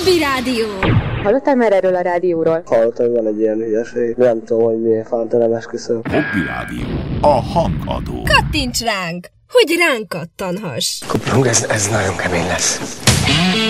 Hobby Rádió. Hallottál már erről a rádióról? Hallottam, hogy van egy ilyen hülyeség. Nem tudom, hogy miért fánta, nem esküszöm. Hobby Rádió. A hangadó. Kattints ránk, hogy ránk kattanhass. Kuplung, ez nagyon kemény lesz.